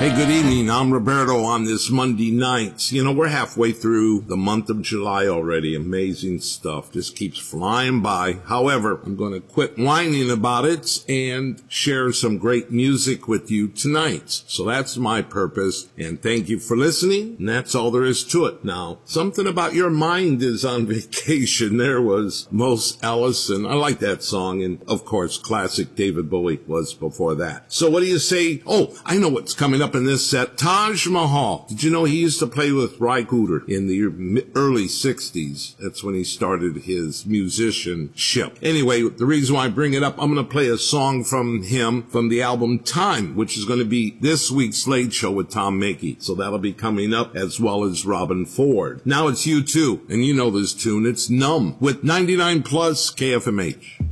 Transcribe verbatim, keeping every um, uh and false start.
Hey, good evening. I'm Roberto on this Monday night. You know, we're halfway through the month of July already. Amazing stuff. Just keeps flying by. However, I'm going to quit whining about it and share some great music with you tonight. So that's my purpose. And thank you for listening. And that's all there is to it. Now, something about your mind is on vacation. There was Mose Allison. I like that song. And of course, classic David Bowie was before that. So what do you say? Oh, I know what's coming up in this set. Taj Mahal. Did you know he used to play with Ry Cooder in the early sixties? That's when he started his musicianship. Anyway, the reason why I bring it up, I'm going to play a song from him from the album Time, which is going to be this week's Late Show with Tom Mackey. So that'll be coming up, as well as Robin Ford. Now it's U two, and you know this tune. It's Numb with ninety-nine plus K F M H.